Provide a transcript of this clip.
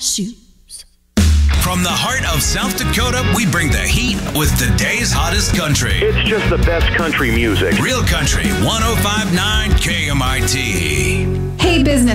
shoes. From the heart of South Dakota, we bring the heat with today's hottest country. It's just the best country music. Real Country 105.9 KMIT. Hey, business